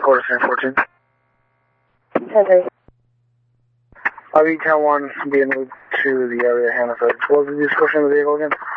Porter 1014. 10-3. RV 10-1 being moved to the area Hannaford. What was the discussion of the vehicle again?